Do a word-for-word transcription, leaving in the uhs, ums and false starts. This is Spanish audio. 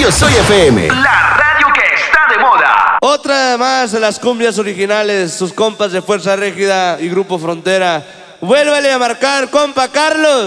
Yo Soy F M. La radio que está de moda. Otra más de las cumbias originales, sus compas de Fuerza Régida y Grupo Frontera. Vuélvele a marcar, compa Carlos.